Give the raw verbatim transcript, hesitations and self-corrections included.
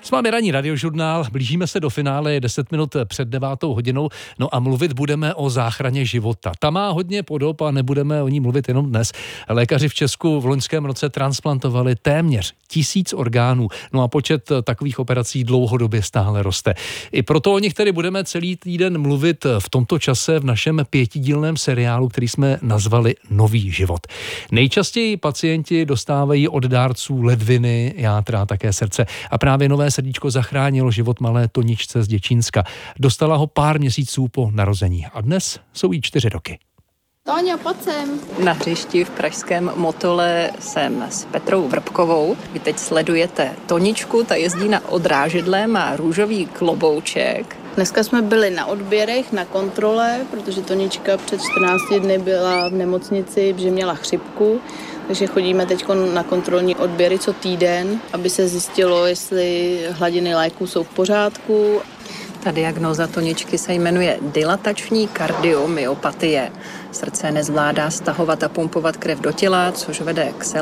S vámi ranní radiožurnál, blížíme se do finále, je deset minut před devátou hodinou, no a mluvit budeme o záchraně života. Ta má hodně podob a nebudeme o ní mluvit jenom dnes. Lékaři v Česku v loňském roce transplantovali téměř tisíc orgánů, no a počet takových operací dlouhodobě stále roste. I proto o nich tedy budeme celý týden mluvit v tomto čase v našem pětidílném seriálu, který jsme nazvali Nový život. Nejčastěji pacienti dostávají od dárců ledviny, játra a také srdce. A právě nové srdíčko zachránilo život malé Toničce z Děčínska. Dostala ho pár měsíců po narození a dnes jsou jí čtyři roky. Toňo, pojď sem. Na hřišti v pražském Motole jsem s Petrou Vrbkovou. Vy teď sledujete Toničku, ta jezdí na odrážedle, má růžový klobouček. Dneska jsme byli na odběrech, na kontrole, protože Tonička před čtrnácti dny byla v nemocnici, protože měla chřipku. Takže chodíme teď na kontrolní odběry co týden, aby se zjistilo, jestli hladiny léků jsou v pořádku. Ta diagnóza Toničky se jmenuje dilatační kardiomyopatie. Srdce nezvládá stahovat a pumpovat krev do těla, což vede k